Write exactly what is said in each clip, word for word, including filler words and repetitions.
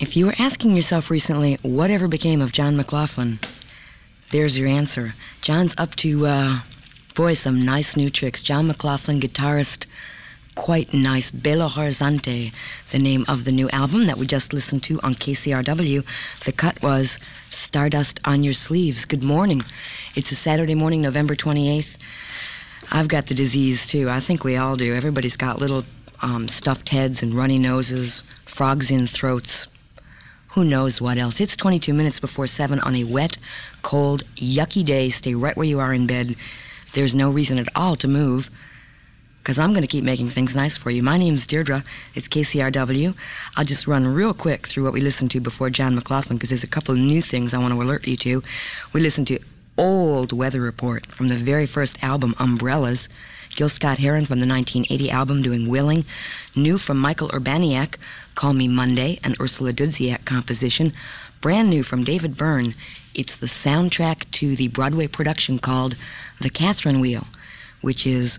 If you were asking yourself recently, whatever became of John McLaughlin, there's your answer. John's up to, uh, boy, some nice new tricks. John McLaughlin, guitarist, quite nice. Belo Horizonte, the name of the new album that we just listened to on K C R W. The cut was Stardust on Your Sleeves. Good morning. It's a Saturday morning, November twenty-eighth. I've got the disease, too. I think we all do. Everybody's got little um, stuffed heads and runny noses, frogs in throats. Who knows what else? It's twenty-two minutes before seven on a wet, cold, yucky day. Stay right where you are in bed. There's no reason at all to move, because I'm going to keep making things nice for you. My name's Deirdre. It's K C R W. I'll just run real quick through what we listened to before John McLaughlin, because there's a couple of new things I want to alert you to. We listened to Old Weather Report from the very first album, Umbrellas. Gil Scott-Heron from the nineteen eighty album, doing Willing. New from Michael Urbaniak, Call Me Monday, an Ursula Dudziak composition. Brand new from David Byrne. It's the soundtrack to the Broadway production called The Catherine Wheel, which is,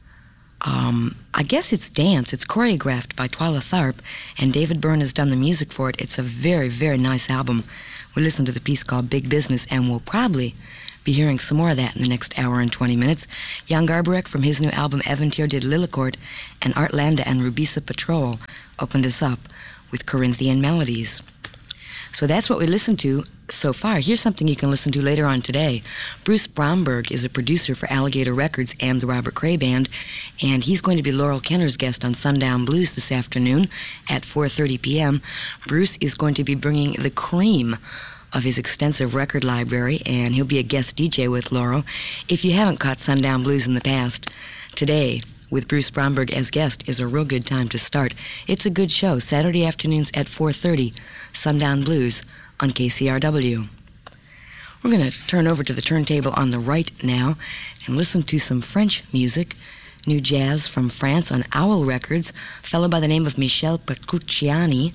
um, I guess it's dance. It's choreographed by Twyla Tharp, and David Byrne has done the music for it. It's a very, very nice album. We listened to the piece called Big Business, and we'll probably be hearing some more of that in the next hour and twenty minutes. Jan Garbarek from his new album Eventyr did Lillicourt, and Art Landa and Rubisa Patrol opened us up with Corinthian Melodies. So that's what we listened to so far. Here's something you can listen to later on today. Bruce Bromberg is a producer for Alligator Records and the Robert Cray Band, and he's going to be Laurel Kenner's guest on Sundown Blues this afternoon at four thirty p.m. Bruce is going to be bringing the cream of his extensive record library, and he'll be a guest D J with Laurel. If you haven't caught Sundown Blues in the past, today, with Bruce Bromberg as guest, is a real good time to start. It's a good show, Saturday afternoons at four thirty, Sundown Blues on K C R W. We're going to turn over to the turntable on the right now and listen to some French music, new jazz from France on Owl Records, a fellow by the name of Michel Petrucciani.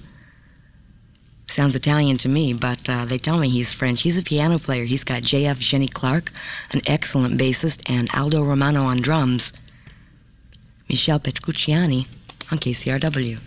Sounds Italian to me, but uh, they tell me he's French. He's a piano player. He's got J F Jenny Clark, an excellent bassist, and Aldo Romano on drums. Michel Petrucciani on K C R W.